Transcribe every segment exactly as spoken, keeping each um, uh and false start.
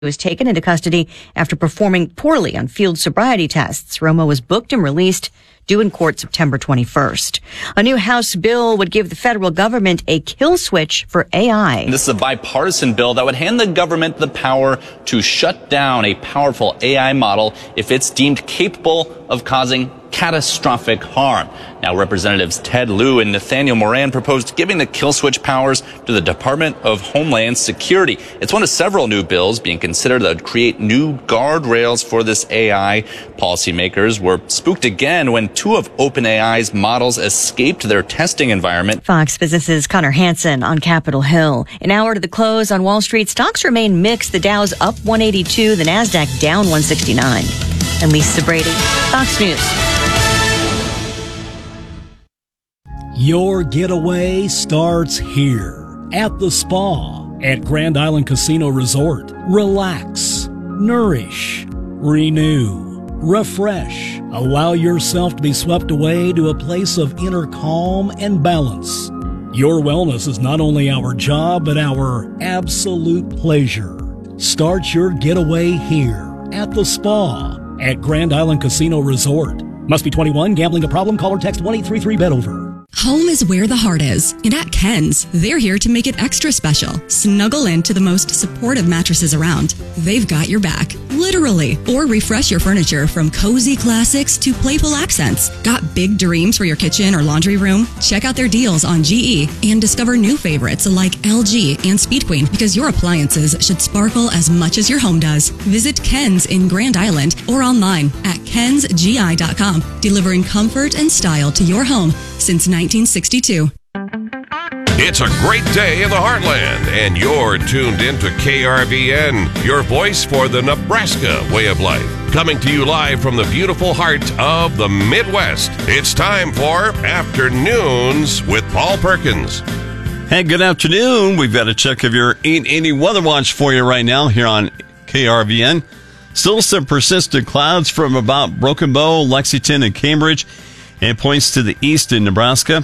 He was taken into custody after performing poorly on field sobriety tests. Romo was booked and released, due in court September twenty-first. A new House bill would give the federal government a kill switch for A I. This is a bipartisan bill that would hand the government the power to shut down a powerful A I model if it's deemed capable of causing catastrophic harm. Now, Representatives Ted Lieu and Nathaniel Moran proposed giving the kill switch powers to the Department of Homeland Security. It's one of several new bills being considered that would create new guardrails for this A I. Policymakers were spooked again when two of OpenAI's models escaped their testing environment. Fox Business's Connor Hansen on Capitol Hill. An hour to the close on Wall Street, stocks remain mixed. The Dow's up one eighty-two, the Nasdaq down one sixty-nine. And Lisa Brady, Fox News. Your getaway starts here at the spa at Grand Island Casino Resort. Relax, nourish, renew, refresh. Allow yourself to be swept away to a place of inner calm and balance. Your wellness is not only our job, but our absolute pleasure. Start your getaway here at the spa at Grand Island Casino Resort. Must be twenty-one. Gambling a problem? Call or text one eight three three bet over. Home is where the heart is, and at Ken's, they're here to make it extra special. Snuggle into the most supportive mattresses around. They've got your back, literally. Or refresh your furniture from cozy classics to playful accents. Got big dreams for your kitchen or laundry room? Check out their deals on G E and discover new favorites like L G and Speed Queen, because your appliances should sparkle as much as your home does. Visit Ken's in Grand Island or online at kens g i dot com, delivering comfort and style to your home since nineteen sixty-two. It's a great day in the heartland, and you're tuned in to K R V N, your voice for the Nebraska way of life. Coming to you live from the beautiful heart of the Midwest. It's time for Afternoons with Paul Perkins. Hey, good afternoon. We've got a check of your eight eighty weather watch for you right now here on K R V N. Still some persistent clouds from about Broken Bow, Lexington, and Cambridge. It points to the east in Nebraska.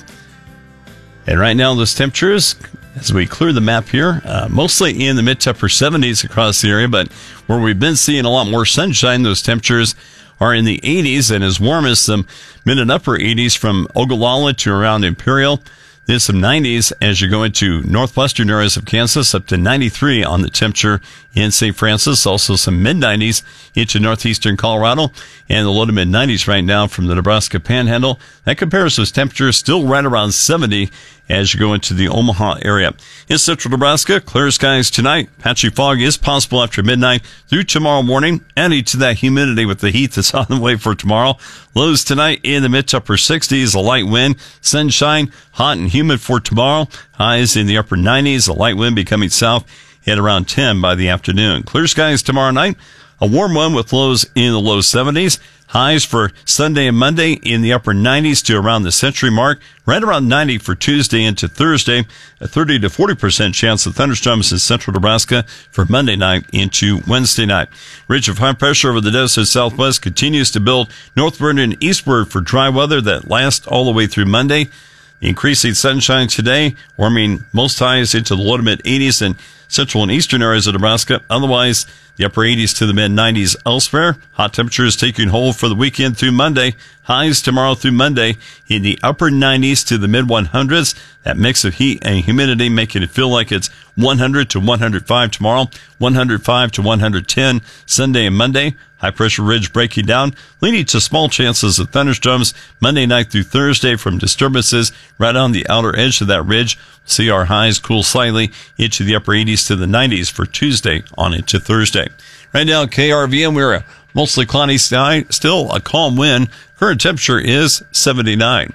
And right now, those temperatures, as we clear the map here, uh, mostly in the mid-to-upper seventies across the area, but where we've been seeing a lot more sunshine, those temperatures are in the eighties and as warm as some mid and upper eighties from Ogallala to around Imperial. There's some nineties as you go into northwestern areas of Kansas, up to ninety-three on the temperature in Saint Francis. Also some mid-nineties into northeastern Colorado, and the low to mid-nineties right now from the Nebraska Panhandle. That compares those temperatures still right around seventy as you go into the Omaha area. In central Nebraska, clear skies tonight. Patchy fog is possible after midnight through tomorrow morning, adding to that humidity with the heat that's on the way for tomorrow. Lows tonight in the mid to upper sixties, a light wind, sunshine, hot and humid for tomorrow. Highs in the upper nineties, a light wind becoming south at around ten by the afternoon. Clear skies tomorrow night. A warm one with lows in the low seventies. Highs for Sunday and Monday in the upper nineties to around the century mark. Right around ninety for Tuesday into Thursday. A thirty to forty percent chance of thunderstorms in central Nebraska for Monday night into Wednesday night. Ridge of high pressure over the desert southwest continues to build northward and eastward for dry weather that lasts all the way through Monday. Increasing sunshine today, warming most highs into the low to mid eighties in central and eastern areas of Nebraska. Otherwise, the upper eighties to the mid nineties elsewhere. Hot temperatures taking hold for the weekend through Monday. Highs tomorrow through Monday in the upper nineties to the mid hundreds. That mix of heat and humidity making it feel like it's one hundred to one hundred five tomorrow, one hundred five to one hundred ten Sunday and Monday. High pressure ridge breaking down, leading to small chances of thunderstorms Monday night through Thursday from disturbances right on the outer edge of that ridge. See our highs cool slightly into the upper eighties to the nineties for Tuesday on into Thursday. Right now at K R V N, we're a mostly cloudy sky, still a calm wind. Current temperature is seventy-nine.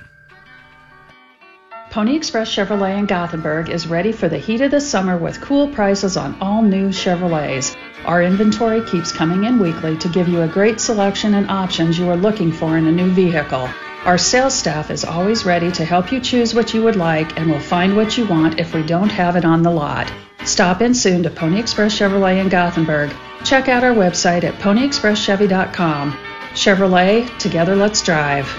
Pony Express Chevrolet in Gothenburg is ready for the heat of the summer with cool prices on all new Chevrolets. Our inventory keeps coming in weekly to give you a great selection and options you are looking for in a new vehicle. Our sales staff is always ready to help you choose what you would like and will find what you want if we don't have it on the lot. Stop in soon to Pony Express Chevrolet in Gothenburg. Check out our website at pony express chevy dot com. Chevrolet, together let's drive.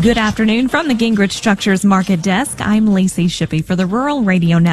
Good afternoon from the Gingrich Structures Market Desk. I'm Lacey Shippey for the Rural Radio Network.